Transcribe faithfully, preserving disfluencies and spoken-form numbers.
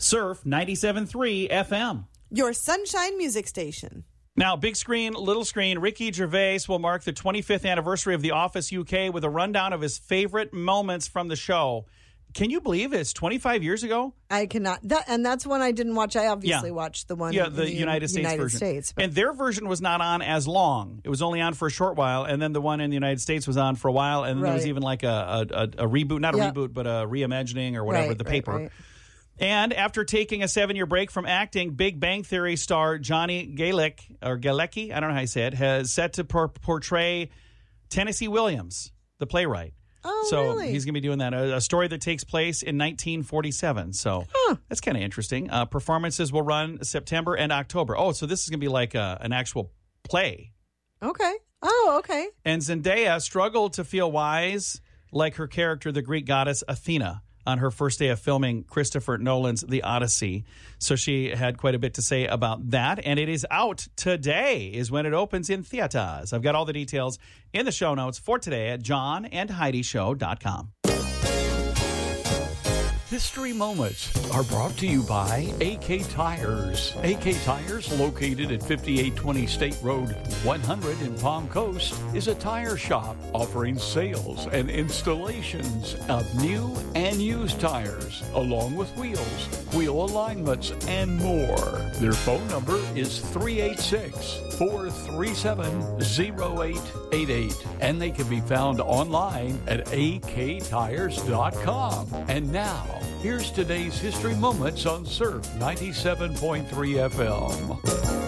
Surf ninety-seven point three F M. Your Sunshine Music Station. Now, big screen, little screen, Ricky Gervais will mark the twenty-fifth anniversary of The Office U K with a rundown of his favorite moments from the show. Can you believe it's twenty-five years ago? I cannot. That, and that's one I didn't watch. I obviously Yeah. watched the one Yeah, in the, United States United version. States, but- and their version was not on as long. It was only on for a short while, and then the one in the United States was on for a while, and then there was Right. even like a, a, a, a reboot, not a Yeah. reboot, but a reimagining or whatever, Right, the right, paper. right. And after taking a seven-year break from acting, Big Bang Theory star Johnny Galecki, or Galecki, I don't know how you say it, has set to por- portray Tennessee Williams, the playwright. Oh, so really? he's going to be doing that, a, a story that takes place in nineteen forty-seven. So Huh. that's kind of interesting. Uh, performances will run September and October. Oh, so this is going to be like a, an actual play. Okay. Oh, okay. And Zendaya struggled to feel wise like her character, the Greek goddess Athena, on her first day of filming Christopher Nolan's The Odyssey. So she had quite a bit to say about that. And it is out today is when it opens in theaters. I've got all the details in the show notes for today at john and heidi show dot com. History Moments are brought to you by A K Tires. A K Tires, located at fifty-eight twenty State Road one hundred in Palm Coast, is a tire shop offering sales and installations of new and used tires, along with wheels, wheel alignments, and more. Their phone number is three eight six, four three seven, zero eight eight eight, and they can be found online at a k tires dot com. And now, here's today's History Moments on Surf ninety-seven point three F M.